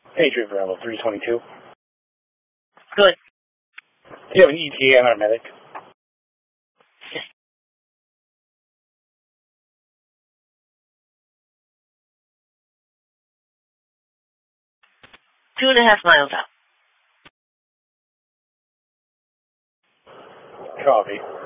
Patriot Bravo 322. Good. Do you have an ETA on our medic? 2.5 miles out. Copy.